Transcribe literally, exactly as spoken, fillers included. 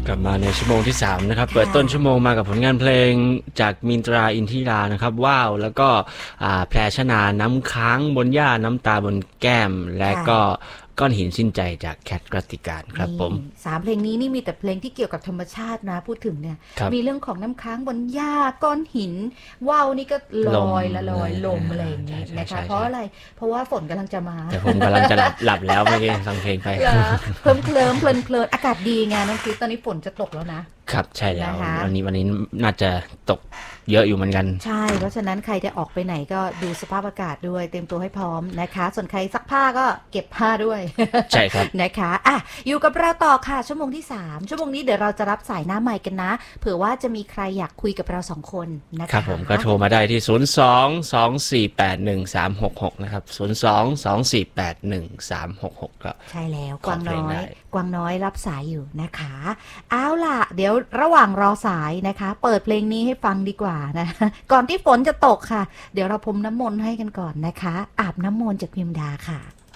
กลับมาในชั่วโมงที่สามนะครับเปิดต้นชั่วโมงมากับผลงานเพลงจากมินตราอินทิรานะครับว้าวแล้วก็แพรชนาน้ำค้างบนหญ้าน้ำตาบนแก้มและก็ก้อนหินสิ้นใจจากแคทกติการครับผมสามเพลงนี้นี่มีแต่เพลงที่เกี่ยวกับธรรมชาตินะพูดถึงเนี่ยมีเรื่องของน้ำค้างบนหญ้าก้อนหินว่าวนี่ก็ลอยละลอยลมอะไรอย่างนี้นะคะเพราะอะไรเพราะว่าฝนกำลังจะมาแต่ผมกำลังจะหลับหลับแล้วเมื่อกี้ฟังเพลงไปเพิ่มเคลิ้มเพลินเพลินอากาศดีไงน้องคริสตอนนี้ฝนจะตกแล้วนะครับใช่แล้ววันนี้วันนี้น่าจะตกเยอะอยู่เหมือนกันใช่เพราะฉะนั้นใครจะออกไปไหนก็ดูสภาพอากาศด้วยเตรียมตัวให้พร้อมนะคะส่วนใครซักผ้าก็เก็บผ้าด้วยใช่ครับนะคะอ่ะอยู่กับเราต่อค่ะชั่วโมงที่สามชั่วโมงนี้เดี๋ยวเราจะรับสายหน้าไมค์กันนะเผื่อว่าจะมีใครอยากคุยกับเราสองคนนะคะครับผมก็โทรมาได้ที่ศูนย์ สอง สอง สี่ แปด หนึ่ง สาม หก หกนะครับศูนย์ สอง สอง สี่ แปด หนึ่ง สาม หก หกก็ใช่แล้วกวางน้อยกวางน้อยรับสายอยู่นะคะเอาล่ะเดี๋ยวระหว่างรอสายนะคะเปิดเพลงนี้ให้ฟังดีกว่านะก่อนที่ฝนจะตกค่ะเดี๋ยวเราพรมน้ำมนต์ให้กันก่อนนะคะอาบน้ำมนต์จากพิมดาค่ะ